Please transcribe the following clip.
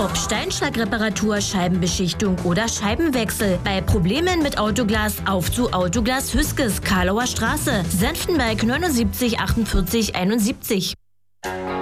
Ob Steinschlagreparatur, Scheibenbeschichtung oder Scheibenwechsel. Bei Problemen mit Autoglas auf zu Autoglas Hüskes, Karlauer Straße, Senftenberg 79 48 71.